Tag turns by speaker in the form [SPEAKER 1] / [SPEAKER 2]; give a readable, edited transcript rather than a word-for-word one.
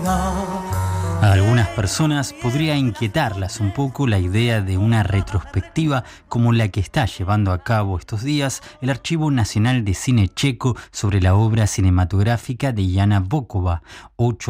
[SPEAKER 1] A algunas personas podría inquietarlas un poco la idea de una retrospectiva como la que está llevando a cabo estos días el Archivo Nacional de Cine Checo sobre la obra cinematográfica de Jana Bokova, 8